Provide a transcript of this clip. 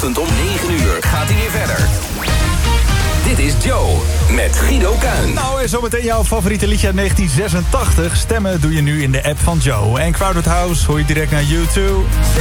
Zondagochtend om 9 uur gaat hij weer verder. Dit is Joe met Guido Kuin. Nou, en zometeen jouw favoriete liedje uit 1986. Stemmen doe je nu in de app van Joe. En Crowded House hoor je direct naar YouTube.